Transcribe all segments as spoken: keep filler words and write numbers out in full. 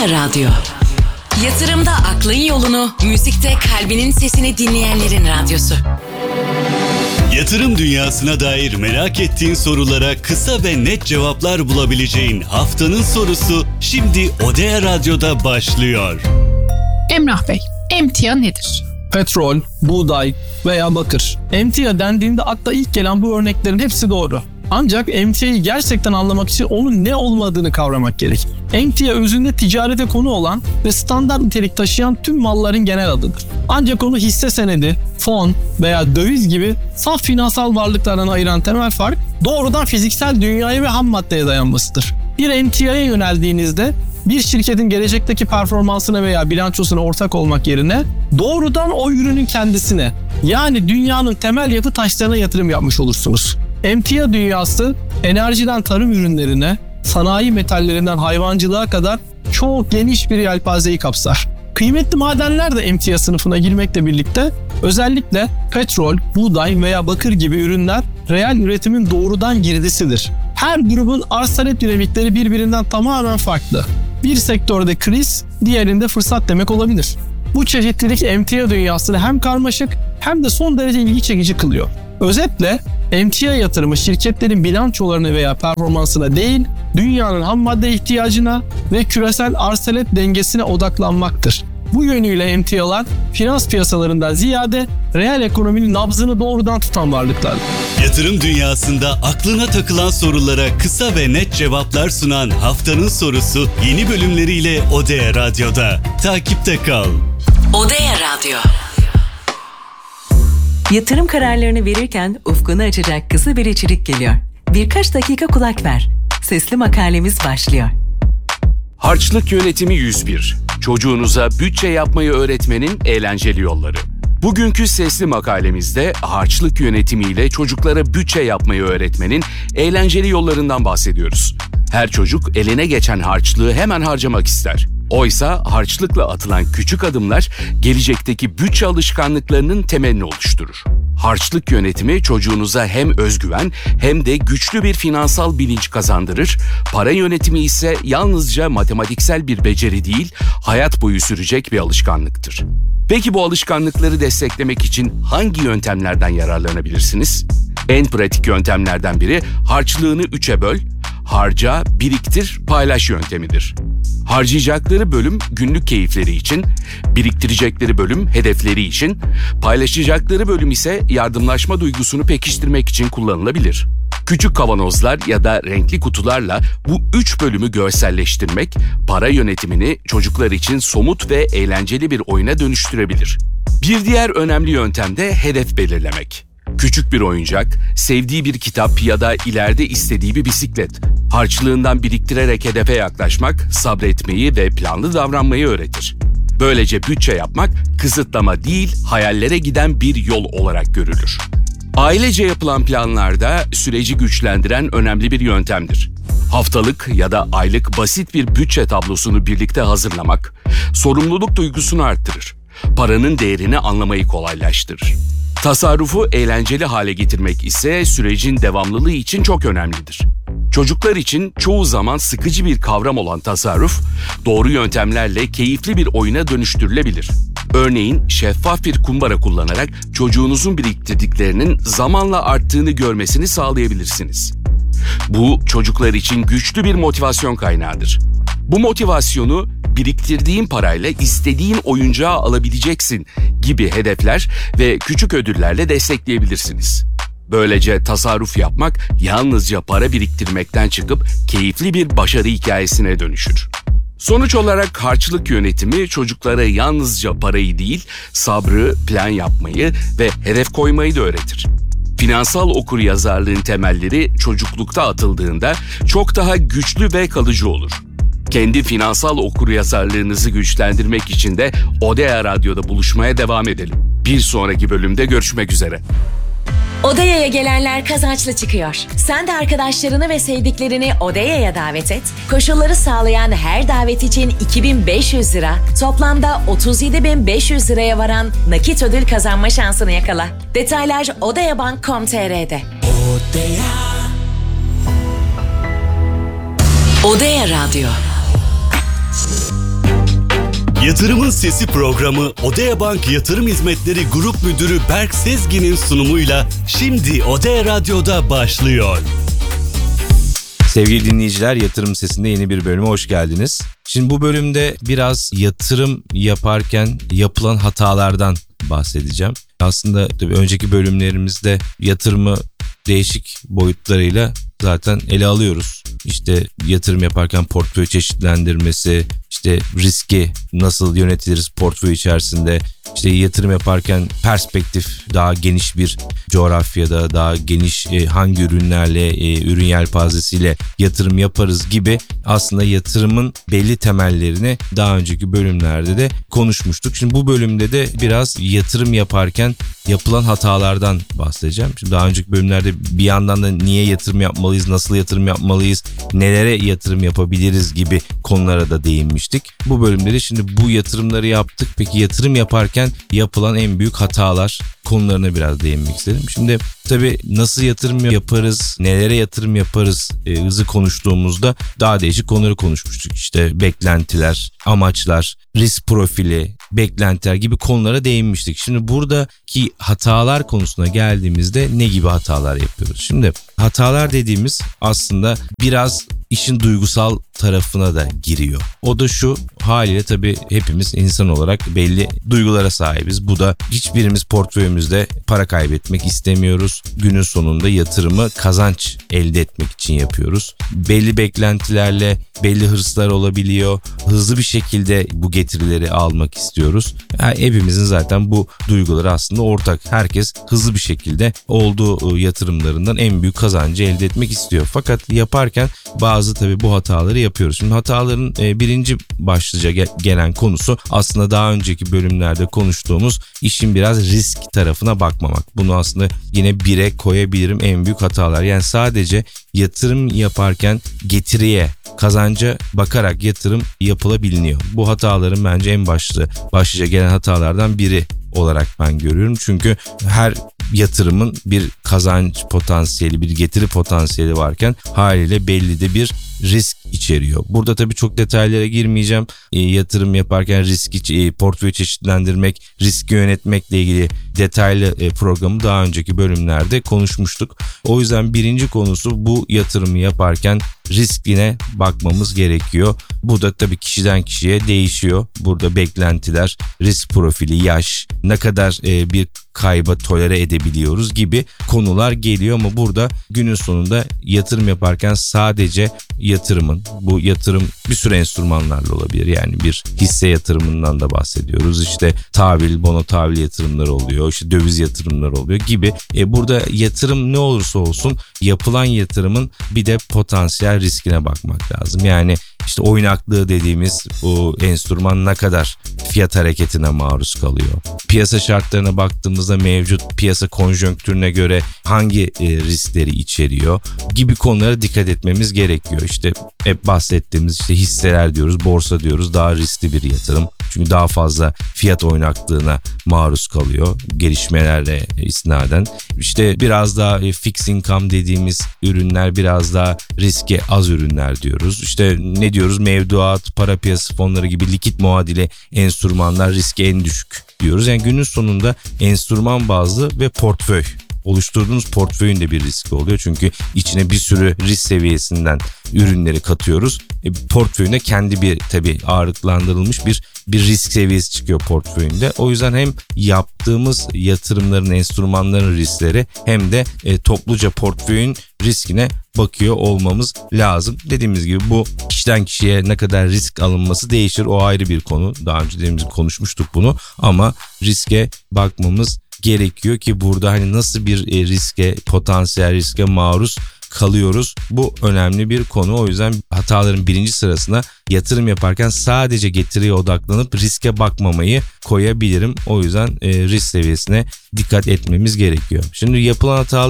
Odea Radyo. Yatırımda aklın yolunu, müzikte kalbinin sesini dinleyenlerin radyosu. Yatırım dünyasına dair merak ettiğin sorulara kısa ve net cevaplar bulabileceğin haftanın sorusu şimdi Odea Radyo'da başlıyor. Emrah Bey, emtia nedir? Petrol, buğday veya bakır. Emtia dendiğinde akla ilk gelen bu örneklerin hepsi doğru. Ancak emtiayı gerçekten anlamak için onun ne olmadığını kavramak gerek. Emtia özünde ticarete konu olan ve standart nitelik taşıyan tüm malların genel adıdır. Ancak onu hisse senedi, fon veya döviz gibi saf finansal varlıklardan ayıran temel fark doğrudan fiziksel dünyaya ve ham maddeye dayanmasıdır. Bir emtiaya yöneldiğinizde bir şirketin gelecekteki performansına veya bilançosuna ortak olmak yerine doğrudan o ürünün kendisine, yani dünyanın temel yapı taşlarına yatırım yapmış olursunuz. Emtia dünyası enerjiden tarım ürünlerine, sanayi metallerinden hayvancılığa kadar çok geniş bir yelpazeyi kapsar. Kıymetli madenler de emtia sınıfına girmekle birlikte özellikle petrol, buğday veya bakır gibi ürünler reel üretimin doğrudan girdisidir. Her grubun arz talep dinamikleri birbirinden tamamen farklı. Bir sektörde kriz, diğerinde fırsat demek olabilir. Bu çeşitlilik emtia dünyasını hem karmaşık hem de son derece ilgi çekici kılıyor. Özetle emtia yatırımı şirketlerin bilançolarına veya performansına değil, dünyanın ham madde ihtiyacına ve küresel arz talep dengesine odaklanmaktır. Bu yönüyle emtialar finans piyasalarından ziyade reel ekonominin nabzını doğrudan tutan varlıklar. Yatırım dünyasında aklına takılan sorulara kısa ve net cevaplar sunan haftanın sorusu yeni bölümleriyle Odea Radyo'da. Takipte kal. Odea Radyo. Yatırım kararlarını verirken ufkunu açacak kısa bir içerik geliyor. Birkaç dakika kulak ver. Sesli makalemiz başlıyor. Harçlık Yönetimi yüz bir. Çocuğunuza bütçe yapmayı öğretmenin eğlenceli yolları. Bugünkü sesli makalemizde harçlık yönetimiyle çocuklara bütçe yapmayı öğretmenin eğlenceli yollarından bahsediyoruz. Her çocuk eline geçen harçlığı hemen harcamak ister. Oysa harçlıkla atılan küçük adımlar gelecekteki bütçe alışkanlıklarının temelini oluşturur. Harçlık yönetimi çocuğunuza hem özgüven hem de güçlü bir finansal bilinç kazandırır. Para yönetimi ise yalnızca matematiksel bir beceri değil, hayat boyu sürecek bir alışkanlıktır. Peki bu alışkanlıkları desteklemek için hangi yöntemlerden yararlanabilirsiniz? En pratik yöntemlerden biri harçlığını üçe böl, harca, biriktir, paylaş yöntemidir. Harcayacakları bölüm günlük keyifleri için, biriktirecekleri bölüm hedefleri için, paylaşacakları bölüm ise yardımlaşma duygusunu pekiştirmek için kullanılabilir. Küçük kavanozlar ya da renkli kutularla bu üç bölümü görselleştirmek, para yönetimini çocuklar için somut ve eğlenceli bir oyuna dönüştürebilir. Bir diğer önemli yöntem de hedef belirlemek. Küçük bir oyuncak, sevdiği bir kitap ya da ileride istediği bir bisiklet. Harçlığından biriktirerek hedefe yaklaşmak, sabretmeyi ve planlı davranmayı öğretir. Böylece bütçe yapmak kısıtlama değil, hayallere giden bir yol olarak görülür. Ailece yapılan planlarda süreci güçlendiren önemli bir yöntemdir. Haftalık ya da aylık basit bir bütçe tablosunu birlikte hazırlamak, sorumluluk duygusunu arttırır. Paranın değerini anlamayı kolaylaştırır. Tasarrufu eğlenceli hale getirmek ise sürecin devamlılığı için çok önemlidir. Çocuklar için çoğu zaman sıkıcı bir kavram olan tasarruf, doğru yöntemlerle keyifli bir oyuna dönüştürülebilir. Örneğin şeffaf bir kumbara kullanarak çocuğunuzun biriktirdiklerinin zamanla arttığını görmesini sağlayabilirsiniz. Bu çocuklar için güçlü bir motivasyon kaynağıdır. Bu motivasyonu biriktirdiğin parayla istediğin oyuncağı alabileceksin gibi hedefler ve küçük ödüllerle destekleyebilirsiniz. Böylece tasarruf yapmak yalnızca para biriktirmekten çıkıp keyifli bir başarı hikayesine dönüşür. Sonuç olarak harçlık yönetimi çocuklara yalnızca parayı değil, sabrı, plan yapmayı ve hedef koymayı da öğretir. Finansal okuryazarlığın temelleri çocuklukta atıldığında çok daha güçlü ve kalıcı olur. Kendi finansal okuryazarlığınızı güçlendirmek için de Odea Radyo'da buluşmaya devam edelim. Bir sonraki bölümde görüşmek üzere. Odea'ya gelenler kazançlı çıkıyor. Sen de arkadaşlarını ve sevdiklerini Odea'ya davet et. Koşulları sağlayan her davet için iki bin beş yüz lira, toplamda otuz yedi bin beş yüz liraya varan nakit ödül kazanma şansını yakala. Detaylar odeabank nokta com nokta tr'de. Odea. Odea Radyo. Yatırımın Sesi programı Odea Bank Yatırım Hizmetleri Grup Müdürü Berk Sezgin'in sunumuyla şimdi Odea Radyo'da başlıyor. Sevgili dinleyiciler, Yatırım Sesi'nde yeni bir bölüme hoş geldiniz. Şimdi bu bölümde biraz yatırım yaparken yapılan hatalardan bahsedeceğim. Aslında tabii önceki bölümlerimizde yatırımı değişik boyutlarıyla zaten ele alıyoruz. İşte yatırım yaparken portföy çeşitlendirmesi, işte riski nasıl yönetiliriz portföy içerisinde, işte yatırım yaparken perspektif, daha geniş bir coğrafyada, daha geniş e, hangi ürünlerle, e, ürün yelpazesiyle yatırım yaparız gibi aslında yatırımın belli temellerini daha önceki bölümlerde de konuşmuştuk. Şimdi bu bölümde de biraz yatırım yaparken yapılan hatalardan bahsedeceğim. Şimdi daha önceki bölümlerde bir yandan da niye yatırım yapmalıyız, nasıl yatırım yapmalıyız, nelere yatırım yapabiliriz gibi konulara da değinmiştik. Bu bölümde de şimdi bu yatırımları yaptık. Peki yatırım yaparken yapılan en büyük hatalar konularına biraz değinmek istedim. Şimdi tabii nasıl yatırım yaparız, nelere yatırım yaparız e, hızı konuştuğumuzda daha değişik konuları konuşmuştuk. İşte beklentiler, amaçlar, risk profili, beklentiler gibi konulara değinmiştik. Şimdi buradaki hatalar konusuna geldiğimizde ne gibi hatalar yapıyoruz? Şimdi hatalar dediğimiz aslında biraz işin duygusal tarafına da giriyor. O da şu, haliyle tabii hepimiz insan olarak belli duygulara sahibiz. Bu da hiçbirimiz portföyümüzde para kaybetmek istemiyoruz. Günün sonunda yatırımı kazanç elde etmek için yapıyoruz. Belli beklentilerle belli hırslar olabiliyor. Hızlı bir şekilde bu getirileri almak istiyoruz. Yani hepimizin zaten bu duyguları aslında ortak. Herkes hızlı bir şekilde olduğu yatırımlarından en büyük kazancı elde etmek istiyor. Fakat yaparken bazı tabii bu hataları yapıyoruz. Şimdi hataların birinci başlıca gelen konusu aslında daha önceki bölümlerde konuştuğumuz işin biraz risk tarafına bakmamak. Bunu aslında yine bire koyabilirim en büyük hatalar. Yani sadece yatırım yaparken getiriye, kazanca bakarak yatırım yapılabiliyor. Bu hataların bence en başlı başlıca gelen hatalardan biri olarak ben görüyorum. Çünkü her yatırımın bir kazanç potansiyeli, bir getiri potansiyeli varken haliyle belli de bir risk içeriyor. Burada tabii çok detaylara girmeyeceğim. E, yatırım yaparken riski, e, portföy çeşitlendirmek, riski yönetmekle ilgili detaylı e, programı daha önceki bölümlerde konuşmuştuk. O yüzden birinci konusu bu yatırımı yaparken riskine bakmamız gerekiyor. Bu da tabii kişiden kişiye değişiyor. Burada beklentiler, risk profili, yaş, ne kadar e, bir kayba tolere edebiliyoruz gibi konular geliyor ama burada günün sonunda yatırım yaparken sadece yatırımın, bu yatırım bir sürü enstrümanlarla olabilir. Yani bir hisse yatırımından da bahsediyoruz. İşte tahvil, bono tahvil yatırımları oluyor. İşte döviz yatırımları oluyor gibi. E burada yatırım ne olursa olsun yapılan yatırımın bir de potansiyel riskine bakmak lazım. Yani işte oynaklığı dediğimiz bu enstrüman ne kadar fiyat hareketine maruz kalıyor? Piyasa şartlarına baktığımızda mevcut piyasa konjonktürüne göre hangi e, riskleri içeriyor gibi konulara dikkat etmemiz gerekiyor. İşte hep bahsettiğimiz işte hisseler diyoruz, borsa diyoruz, daha riskli bir yatırım. Çünkü daha fazla fiyat oynaklığına maruz kalıyor gelişmelerle isnaden. İşte biraz daha fixed income dediğimiz ürünler biraz daha riske az ürünler diyoruz. İşte ne diyoruz? Mevduat, para piyasası fonları gibi likit muadili enstrümanlar riske en düşük diyoruz. Yani günün sonunda enstrüman bazlı ve portföy. Oluşturduğunuz portföyün de bir riski oluyor. Çünkü içine bir sürü risk seviyesinden ürünleri katıyoruz. E, portföyünde kendi bir tabii ağırlıklandırılmış bir bir risk seviyesi çıkıyor portföyünde. O yüzden hem yaptığımız yatırımların, enstrümanların riskleri hem de e, topluca portföyün riskine bakıyor olmamız lazım. Dediğimiz gibi bu kişiden kişiye ne kadar risk alınması değişir. O ayrı bir konu. Daha önce dediğimiz gibi konuşmuştuk bunu ama riske bakmamız gerekiyor ki burada hani nasıl bir e, riske, potansiyel riske maruz kalıyoruz. Bu önemli bir konu. O yüzden hataların birinci sırasına yatırım yaparken sadece getiriye odaklanıp riske bakmamayı koyabilirim. O yüzden e, risk seviyesine dikkat etmemiz gerekiyor. Şimdi yapılan hataların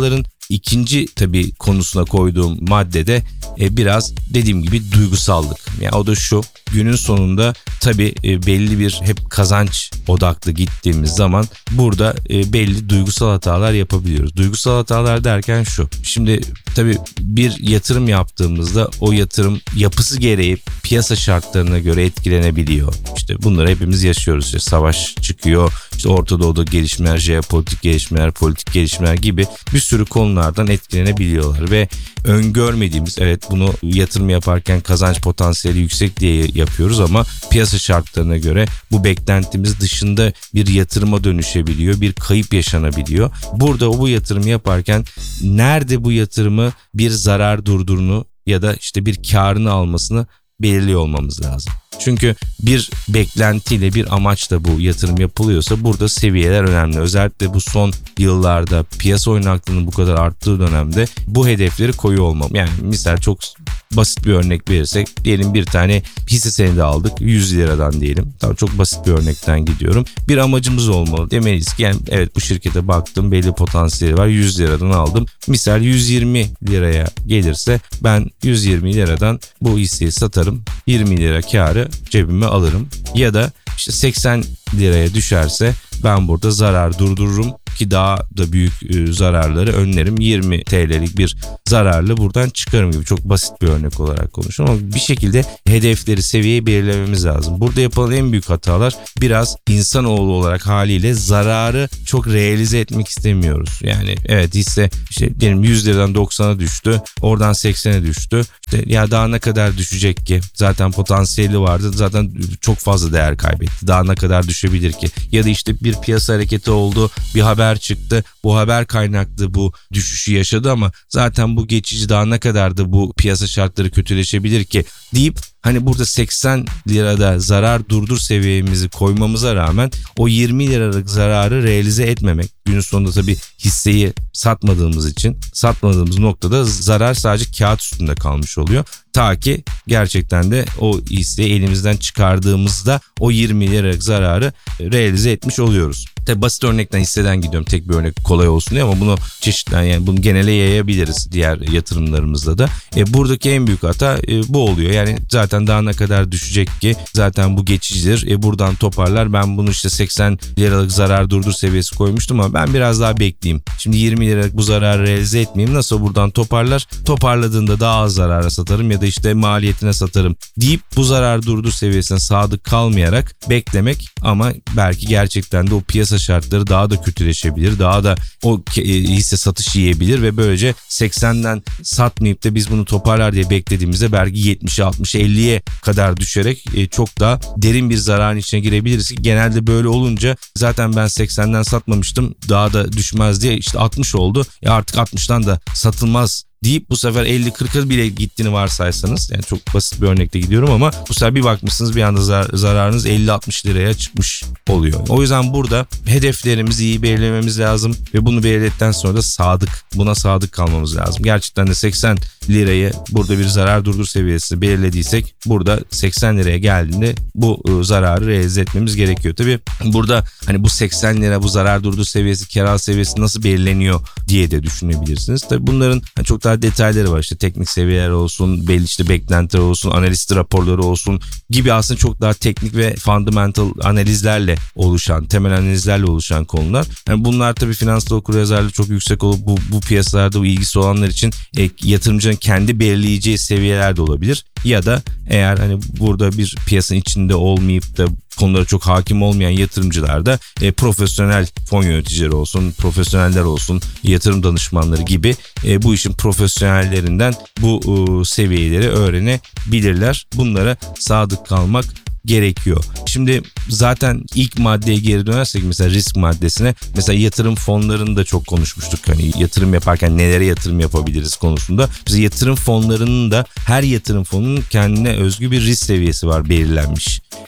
ikinci tabii konusuna koyduğum maddede e, biraz dediğim gibi duygusallık. Yani o da şu: günün sonunda tabii e, belli bir hep kazanç odaklı gittiğimiz zaman burada e, belli duygusal hatalar yapabiliyoruz. Duygusal hatalar derken şu: şimdi tabii bir yatırım yaptığımızda o yatırım yapısı gereği piyasa şartlarına göre etkilenebiliyor. İşte bunları hepimiz yaşıyoruz. İşte savaş çıkıyor, işte Orta Doğu'da gelişmeler, jeopolitik gelişmeler, politik gelişmeler gibi bir sürü konulardan etkilenebiliyorlar ve öngörmediğimiz, evet bunu yatırım yaparken kazanç potansiyeli yüksek diye yapıyoruz ama piyasa şartlarına göre bu beklentimiz dışında bir yatırıma dönüşebiliyor, bir kayıp yaşanabiliyor. Burada o bu yatırım yaparken nerede bu yatırımı bir zarar durdurunu ya da işte bir karını almasını belirliyor olmamız lazım. Çünkü bir beklentiyle, bir amaçla bu yatırım yapılıyorsa burada seviyeler önemli. Özellikle bu son yıllarda piyasa oynaklığının bu kadar arttığı dönemde bu hedefleri koyuyor olmam. Yani misal çok basit bir örnek verirsek, diyelim bir tane hisse senedi aldık yüz liradan diyelim. Tabii çok basit bir örnekten gidiyorum. Bir amacımız olmalı. Demeliyiz ki yani evet bu şirkete baktım, belli potansiyeli var, yüz liradan aldım. Misal yüz yirmi liraya gelirse ben yüz yirmi liradan bu hisseyi satarım. yirmi lira karı cebime alırım. Ya da işte seksen liraya düşerse ben burada zarar durdururum ki daha da büyük e, zararları önlerim. yirmi TL'lik bir zararlı buradan çıkarım gibi, çok basit bir örnek olarak konuşuyorum ama bir şekilde hedefleri, seviyeyi belirlememiz lazım. Burada yapılan en büyük hatalar biraz insanoğlu olarak haliyle zararı çok realize etmek istemiyoruz. Yani evet hisse işte diyelim yüz liradan doksana düştü, oradan seksene düştü. İşte ya daha ne kadar düşecek ki? Zaten potansiyeli vardı. Zaten çok fazla değer kaybetti. Daha ne kadar düşebilir ki? Ya da işte bir piyasa hareketi oldu, bir haber çıktı. Bu haber kaynaklı bu düşüşü yaşadı ama zaten bu geçici, daha ne kadar da bu piyasa şartları kötüleşebilir ki deyip hani burada seksen lirada zarar durdur seviyemizi koymamıza rağmen o yirmi liralık zararı realize etmemek. Günün sonunda tabii hisseyi satmadığımız için, satmadığımız noktada zarar sadece kağıt üstünde kalmış oluyor. Ta ki gerçekten de o hisseyi elimizden çıkardığımızda o yirmi liralık zararı realize etmiş oluyoruz. Tabii basit örnekten, hisseden gidiyorum, tek bir örnek kolay olsun diye, ama bunu çeşitlen yani bunu genele yayabiliriz diğer yatırımlarımızda da. E, buradaki en büyük hata e, bu oluyor. Yani zaten daha ne kadar düşecek ki, zaten bu geçicidir. E, buradan toparlar. Ben bunu işte seksen liralık zarar durdur seviyesi koymuştum ama ben biraz daha bekleyeyim. Şimdi yirmi liralık bu zararı realize etmeyeyim. Nasıl buradan toparlar? Toparladığında daha az zarara satarım ya da işte maliyetine satarım deyip bu zarar durdur seviyesine sadık kalmayarak beklemek, ama belki gerçekten de o piyasa şartları daha da kötüleşebilir. Daha da o hisse satış yiyebilir ve böylece seksenden satmayıp da biz bunu toparlar diye beklediğimizde belki yetmişe, altmışa, elliye kadar düşerek çok daha derin bir zararın içine girebiliriz. Genelde böyle olunca zaten ben seksenden satmamıştım, daha da düşmez diye işte altmış oldu. Ya artık altmıştan da satılmaz deyip bu sefer elli kırka bile gittiğini varsaysanız, yani çok basit bir örnekte gidiyorum ama bu sefer bir bakmışsınız bir anda zar- zararınız elli altmış liraya çıkmış oluyor. O yüzden burada hedeflerimizi iyi belirlememiz lazım ve bunu belirledikten sonra da sadık, buna sadık kalmamız lazım. Gerçekten de seksen lirayı burada bir zarar durdur seviyesi belirlediysek, burada seksen liraya geldiğinde bu ıı, zararı realize etmemiz gerekiyor. Tabii burada hani bu seksen lira, bu zarar durdur seviyesi, kar seviyesi nasıl belirleniyor diye de düşünebilirsiniz. Tabii bunların hani çok daha detayları var. İşte teknik seviyeler olsun, belli işte beklentiler olsun, analist raporları olsun gibi aslında çok daha teknik ve fundamental analizlerle oluşan, temel analizlerle oluşan konular. Yani bunlar tabii finansal okuryazarlığı çok yüksek olup bu, bu piyasalarda bu ilgisi olanlar için e, yatırımcının kendi belirleyeceği seviyeler de olabilir. Ya da eğer hani burada bir piyasanın içinde olmayıp da konulara çok hakim olmayan yatırımcılar da e, profesyonel fon yöneticileri olsun, profesyoneller olsun, yatırım danışmanları gibi e, bu işin profesyonellerinden bu e, seviyeleri öğrenebilirler. Bunlara sadık kalmak gerekiyor. Şimdi zaten ilk maddeye geri dönersek, mesela risk maddesine, mesela yatırım fonlarını da çok konuşmuştuk. Hani yatırım yaparken nelere yatırım yapabiliriz konusunda. Bize yatırım fonlarının da, her yatırım fonunun kendine özgü bir risk seviyesi var belirlenmiş.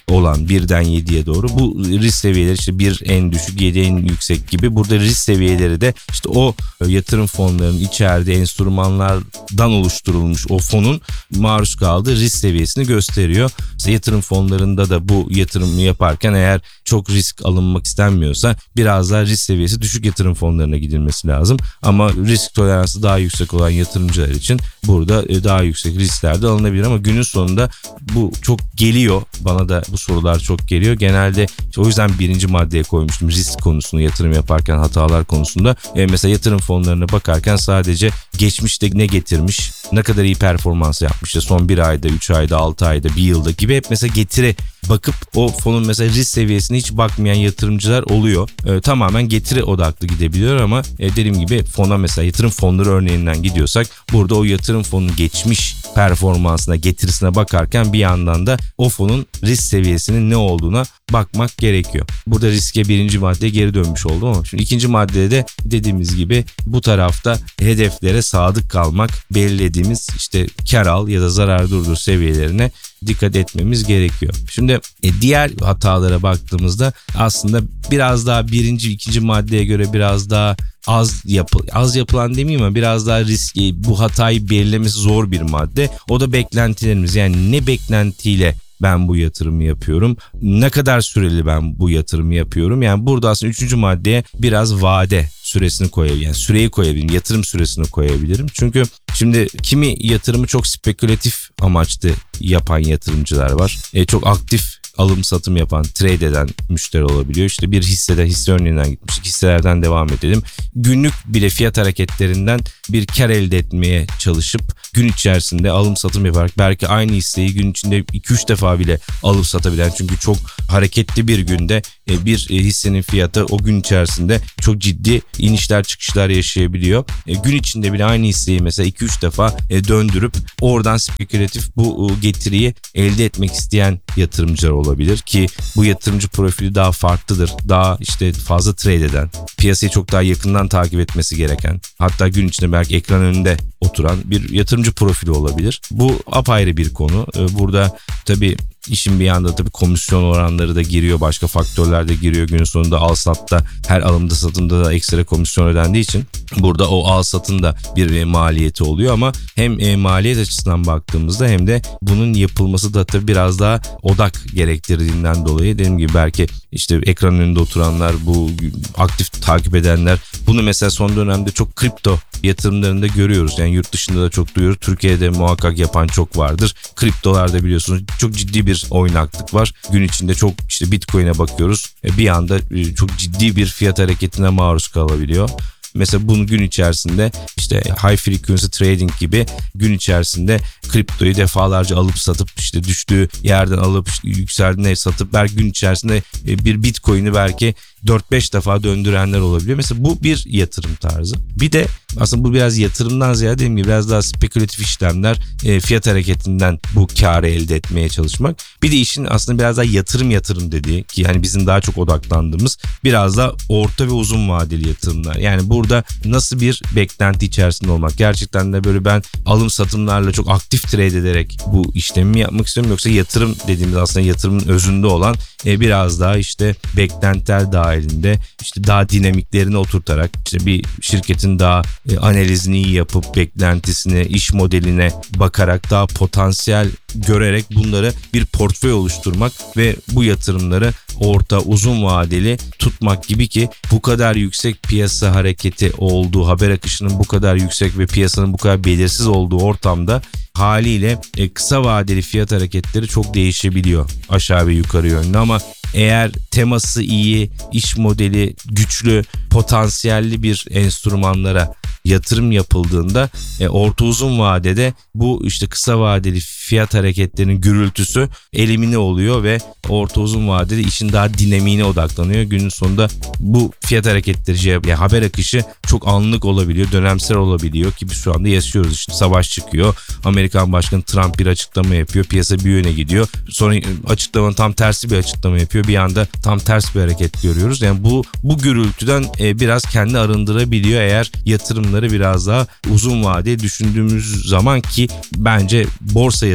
olan birden yediye doğru bu risk seviyeleri işte bir en düşük, yedi en yüksek gibi. Burada risk seviyeleri de işte o yatırım fonlarının içeride enstrümanlardan oluşturulmuş o fonun maruz kaldığı risk seviyesini gösteriyor. İşte yatırım fonlarında da bu yatırımı yaparken eğer çok risk alınmak istenmiyorsa biraz daha risk seviyesi düşük yatırım fonlarına gidilmesi lazım. Ama risk toleransı daha yüksek olan yatırımcılar için burada daha yüksek riskler de alınabilir ama günün sonunda bu çok geliyor. Bana da bu sorular çok geliyor. Genelde işte o yüzden birinci maddeye koymuştum risk konusunu yatırım yaparken hatalar konusunda. E mesela yatırım fonlarına bakarken sadece geçmişte ne getirmiş, ne kadar iyi performans yapmış, işte son bir ayda, üç ayda, altı ayda, bir yılda gibi hep mesela getiri bakıp o fonun mesela risk seviyesine hiç bakmayan yatırımcılar oluyor. E, tamamen getiri odaklı gidebiliyor ama e, dediğim gibi fona mesela yatırım fonları örneğinden gidiyorsak burada o yatırım fonunun geçmiş performansına, getirisine bakarken bir yandan da o fonun risk seviyesinin ne olduğuna bakmak gerekiyor. Burada riske birinci maddeye geri dönmüş oldum ama şimdi ikinci maddede de dediğimiz gibi bu tarafta hedeflere sadık kalmak, belirlediğimiz işte kar al ya da zarar durdur seviyelerine dikkat etmemiz gerekiyor. Şimdi e, diğer hatalara baktığımızda aslında biraz daha birinci, ikinci maddeye göre biraz daha az yapı az yapılan demeyeyim ama biraz daha riskli, bu hatayı belirlemesi zor bir madde. O da beklentilerimiz. Yani ne beklentiyle ben bu yatırımı yapıyorum? Ne kadar süreli ben bu yatırımı yapıyorum? Yani burada aslında üçüncü maddeye biraz vade süresini koyabilirim. Yani süreyi koyabilirim. Yatırım süresini koyabilirim. Çünkü şimdi kimi yatırımı çok spekülatif amaçlı yapan yatırımcılar var. E, çok aktif alım satım yapan, trade eden müşteri olabiliyor. İşte bir hisseden, hisse örneğinden gitmiştik. Hisselerden devam edelim. Günlük bile fiyat hareketlerinden bir kar elde etmeye çalışıp gün içerisinde alım satım yaparak belki aynı hisseyi gün içinde iki üç defa bile alıp satabilen, çünkü çok hareketli bir günde bir hissenin fiyatı o gün içerisinde çok ciddi inişler çıkışlar yaşayabiliyor. Gün içinde bile aynı hisseyi mesela iki üç defa döndürüp oradan spekülatif bu getiriyi elde etmek isteyen yatırımcılar olabilir ki bu yatırımcı profili daha farklıdır. Daha işte fazla trade eden, piyasayı çok daha yakından takip etmesi gereken, hatta gün içinde belki ekran önünde oturan bir yatırımcı profili olabilir. Bu apayrı bir konu. Burada tabii İşin bir yanda tabii komisyon oranları da giriyor, başka faktörler de giriyor. Günün sonunda al satta her alımda satımda da ekstra komisyon ödendiği için burada o al satın da bir maliyeti oluyor ama hem maliyet açısından baktığımızda hem de bunun yapılması da tabii biraz daha odak gerektirdiğinden dolayı dediğim gibi belki işte ekran önünde oturanlar, bu aktif takip edenler bunu mesela son dönemde çok kripto yatırımlarında görüyoruz. Yani yurt dışında da çok duyuyoruz. Türkiye'de muhakkak yapan çok vardır. Kriptolarda biliyorsunuz çok ciddi bir oynaklık var. Gün içinde çok işte Bitcoin'e bakıyoruz. Bir anda çok ciddi bir fiyat hareketine maruz kalabiliyor. Mesela bunu gün içerisinde işte high frequency trading gibi gün içerisinde kriptoyu defalarca alıp satıp işte düştüğü yerden alıp işte yükseldiğinde satıp belki gün içerisinde bir Bitcoin'i belki dört beş defa döndürenler olabiliyor. Mesela bu bir yatırım tarzı. Bir de aslında bu biraz yatırımdan ziyade dediğim gibi biraz daha spekülatif işlemler, e, fiyat hareketinden bu karı elde etmeye çalışmak. Bir de işin aslında biraz daha yatırım yatırım dediği ki yani bizim daha çok odaklandığımız biraz da orta ve uzun vadeli yatırımlar. Yani burada nasıl bir beklenti içerisinde olmak? Gerçekten de böyle ben alım satımlarla çok aktif trade ederek bu işlemi mi yapmak istiyorum, yoksa yatırım dediğimiz aslında yatırımın özünde olan e, biraz daha işte beklentiler dahilinde işte daha dinamiklerini oturtarak işte bir şirketin daha e, analizini iyi yapıp beklentisine, iş modeline bakarak daha potansiyel görerek bunları bir portföy oluşturmak ve bu yatırımları orta uzun vadeli tutmak gibi ki bu kadar yüksek piyasa hareketi olduğu, haber akışının bu kadar yüksek ve piyasanın bu kadar belirsiz olduğu ortamda haliyle e, kısa vadeli fiyat hareketleri çok değişebiliyor aşağı ve yukarı yönlü ama eğer teması iyi, iş modeli güçlü, potansiyelli bir enstrümanlara yatırım yapıldığında e, orta uzun vadede bu işte kısa vadeli fiyat hareketlerinin gürültüsü elimine oluyor ve orta uzun vadede işin daha dinamiğine odaklanıyor. Günün sonunda bu fiyat hareketleri, yani haber akışı çok anlık olabiliyor, dönemsel olabiliyor ki biz şu anda yaşıyoruz. İşte savaş çıkıyor, Amerikan Başkanı Trump bir açıklama yapıyor, piyasa bir yöne gidiyor. Sonra açıklamanın tam tersi bir açıklama yapıyor, bir anda tam ters bir hareket görüyoruz. Yani bu bu gürültüden e, biraz kendi arındırabiliyor eğer yatırımları biraz daha uzun vadeli düşündüğümüz zaman ki bence borsa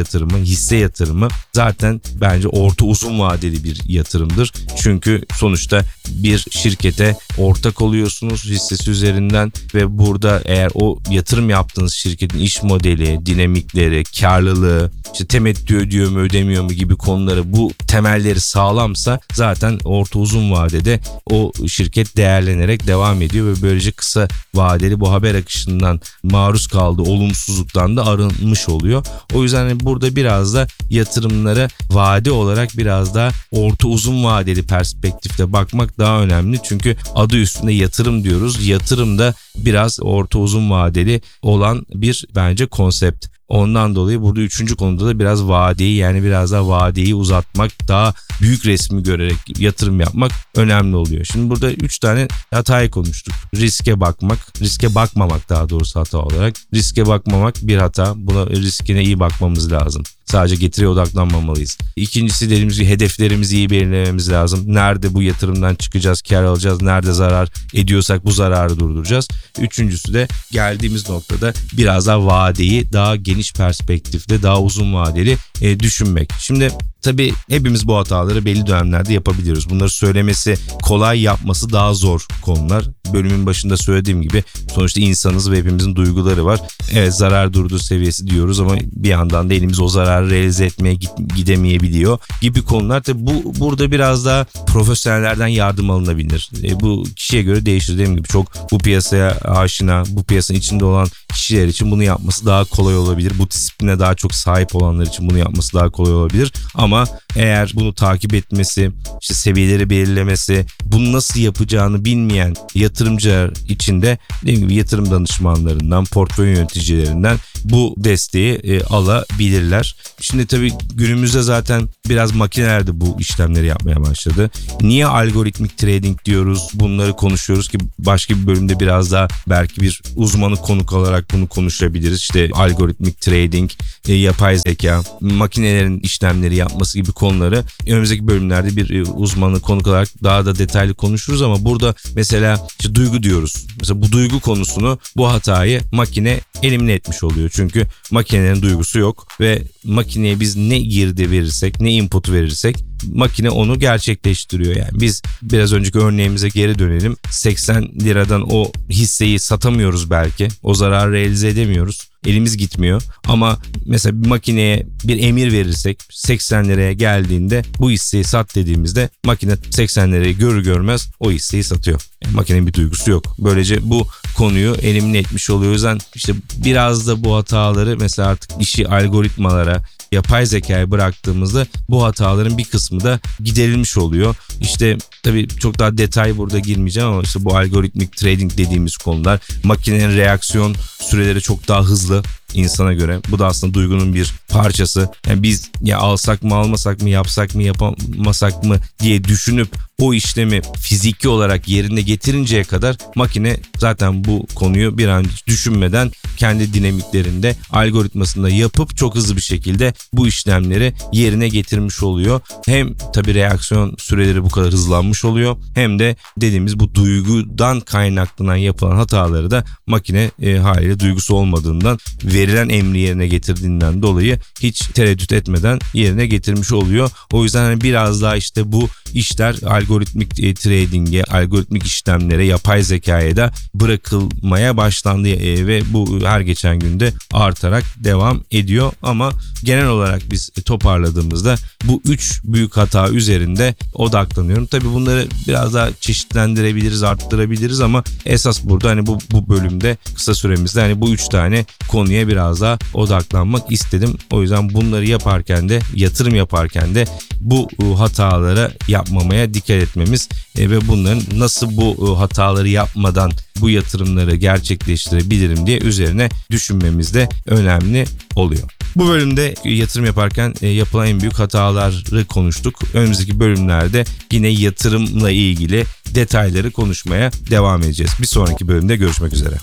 yatırımı, hisse yatırımı zaten bence orta uzun vadeli bir yatırımdır. Çünkü sonuçta bir şirkete ortak oluyorsunuz hissesi üzerinden ve burada eğer o yatırım yaptığınız şirketin iş modeli, dinamikleri, karlılığı, işte temettü ödüyor mu ödemiyor mu gibi konuları, bu temelleri sağlamsa zaten orta uzun vadede o şirket değerlenerek devam ediyor ve böylece kısa vadeli bu haber akışından maruz kaldığı olumsuzluktan da arınmış oluyor. O yüzden hani burada biraz da yatırımlara vade olarak biraz daha orta uzun vadeli perspektifte bakmak daha önemli. Çünkü adı üstünde yatırım diyoruz. Yatırım da biraz orta uzun vadeli olan bir bence konsept. Ondan dolayı burada üçüncü konuda da biraz vadeyi, yani biraz daha vadeyi uzatmak, daha büyük resmi görerek yatırım yapmak önemli oluyor. Şimdi burada üç tane hatayı konuştuk. Riske bakmak, riske bakmamak daha doğrusu hata olarak. Riske bakmamak bir hata. Buna riskine iyi bakmamız lazım. Sadece getiriye odaklanmamalıyız. İkincisi dediğimiz gibi hedeflerimizi iyi belirlememiz lazım. Nerede bu yatırımdan çıkacağız, kar alacağız, nerede zarar ediyorsak bu zararı durduracağız. Üçüncüsü de geldiğimiz noktada biraz daha vadeyi daha geniş perspektifte, daha uzun vadeli e, düşünmek. Şimdi tabii hepimiz bu hataları belli dönemlerde yapabiliyoruz. Bunları söylemesi kolay, yapması daha zor konular. Bölümün başında söylediğim gibi sonuçta insanız ve hepimizin duyguları var. Evet, zarar durduğu seviyesi diyoruz ama bir yandan da elimiz o zararı realize etmeye gidemeyebiliyor gibi konular. Tabii bu burada biraz daha profesyonellerden yardım alınabilir. E, bu kişiye göre değişir. Dediğim gibi çok bu piyasaya aşina, bu piyasanın içinde olan kişiler için bunu yapması daha kolay olabilir. Bu disipline daha çok sahip olanlar için bunu yapması daha kolay olabilir. Ama eğer bunu takip etmesi, işte seviyeleri belirlemesi, bunu nasıl yapacağını bilmeyen yatırımcılar için de dediğim gibi yatırım danışmanlarından, portföy yöneticilerinden bu desteği e, alabilirler. Şimdi tabii günümüzde zaten biraz makineler de bu işlemleri yapmaya başladı. Niye algoritmik trading diyoruz? Bunları konuşuyoruz ki başka bir bölümde biraz daha belki bir uzmanı konuk alarak bunu konuşabiliriz. İşte algoritmik trading, e, yapay zeka, makinelerin işlemleri yapması gibi konuları önümüzdeki bölümlerde bir e, uzmanı konuk olarak daha da detaylı konuşuruz ama burada mesela işte duygu diyoruz. Mesela bu duygu konusunu, bu hatayı makine elimine etmiş oluyor. Çünkü makinelerin duygusu yok ve makineye biz ne girdi verirsek, ne input verirsek makine onu gerçekleştiriyor. Yani biz biraz önceki örneğimize geri dönelim. seksen liradan o hisseyi satamıyoruz belki. O zararı realize edemiyoruz. Elimiz gitmiyor. Ama mesela bir makineye bir emir verirsek seksen liraya geldiğinde bu hisseyi sat dediğimizde makine seksen lirayı görür görmez o hisseyi satıyor. Yani makinenin bir duygusu yok. Böylece bu konuyu elimine etmiş oluyor. O yüzden işte biraz da bu hataları mesela artık işi algoritmalara, yapay zekaya bıraktığımızda bu hataların bir kısmı da giderilmiş oluyor. İşte tabii çok daha detay burada girmeyeceğim ama işte bu algoritmik trading dediğimiz konular, makinenin reaksiyon süreleri çok daha hızlı insana göre. Bu da aslında duygunun bir parçası. Yani biz ya alsak mı almasak mı, yapsak mı yapamasak mı diye düşünüp o işlemi fiziki olarak yerine getirinceye kadar makine zaten bu konuyu bir an düşünmeden kendi dinamiklerinde, algoritmasında yapıp çok hızlı bir şekilde bu işlemleri yerine getirmiş oluyor. Hem tabii reaksiyon süreleri bu kadar hızlanmış oluyor hem de dediğimiz bu duygudan kaynaklanan yapılan hataları da makine e, haliyle duygusu olmadığından, verilen emri yerine getirdiğinden dolayı hiç tereddüt etmeden yerine getirmiş oluyor. O yüzden hani biraz daha işte bu işler algoritmik e, trading'e, algoritmik işlemlere, yapay zekaya da bırakılmaya başlandı e, ve bu her geçen günde artarak devam ediyor. Ama genel olarak biz toparladığımızda bu üç büyük hata üzerinde odaklanıyorum. Tabii bunları biraz daha çeşitlendirebiliriz, arttırabiliriz ama esas burada hani bu, bu bölümde kısa süremizde hani bu üç tane konuya biraz daha odaklanmak istedim. O yüzden bunları yaparken de, yatırım yaparken de bu hatalara yapmamaya dikkat etmemiz e, ve bunların nasıl bu hataları yapmadan bu yatırımları gerçekleştirebilirim diye üzerine düşünmemiz de önemli oluyor. Bu bölümde yatırım yaparken yapılan en büyük hataları konuştuk. Önümüzdeki bölümlerde yine yatırımla ilgili detayları konuşmaya devam edeceğiz. Bir sonraki bölümde görüşmek üzere.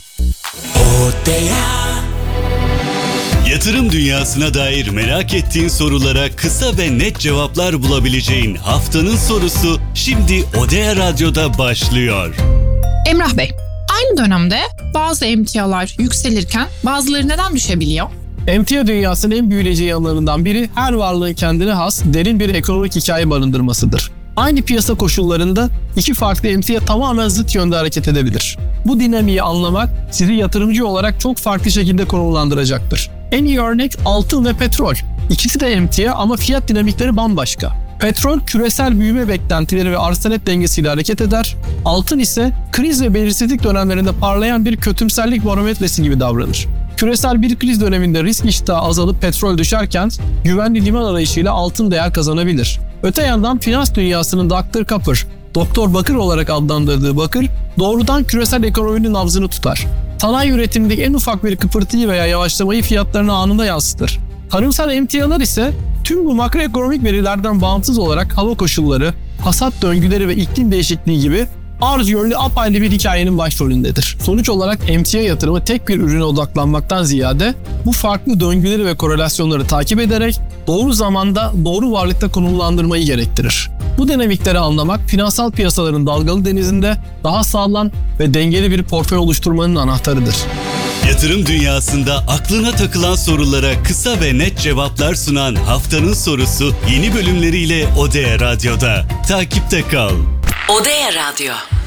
Yatırım dünyasına dair merak ettiğin sorulara kısa ve net cevaplar bulabileceğin haftanın sorusu şimdi Odea Radyo'da başlıyor. Emrah Bey, aynı dönemde bazı emtialar yükselirken bazıları neden düşebiliyor? Emtia dünyasının en büyüleyici yanlarından biri her varlığın kendine has derin bir ekonomik hikaye barındırmasıdır. Aynı piyasa koşullarında iki farklı emtia tamamen zıt yönde hareket edebilir. Bu dinamiği anlamak sizi yatırımcı olarak çok farklı şekilde konumlandıracaktır. En iyi örnek altın ve petrol. İkisi de emtia ama fiyat dinamikleri bambaşka. Petrol küresel büyüme beklentileri ve arz talep dengesiyle hareket eder. Altın ise kriz ve belirsizlik dönemlerinde parlayan bir kötümserlik barometresi gibi davranır. Küresel bir kriz döneminde risk iştahı azalıp petrol düşerken güvenli liman arayışıyla altın değer kazanabilir. Öte yandan finans dünyasının doktor Kapır, Doktor Bakır olarak adlandırdığı Bakır doğrudan küresel ekonominin nabzını tutar. Sanayi üretimindeki en ufak bir kıpırtıyı veya yavaşlamayı fiyatlarına anında yansıtır. Tarımsal emtialar ise tüm bu makroekonomik verilerden bağımsız olarak hava koşulları, hasat döngüleri ve iklim değişikliği gibi arz yönlü apayrı bir hikayenin başrolündedir. Sonuç olarak emtia yatırımı tek bir ürüne odaklanmaktan ziyade bu farklı döngüleri ve korelasyonları takip ederek doğru zamanda doğru varlıkta konumlandırmayı gerektirir. Bu dinamikleri anlamak finansal piyasaların dalgalı denizinde daha sağlam ve dengeli bir portföy oluşturmanın anahtarıdır. Yatırım dünyasında aklına takılan sorulara kısa ve net cevaplar sunan Haftanın Sorusu yeni bölümleriyle Odea Radyo'da. Takipte kal. Odea Radyo.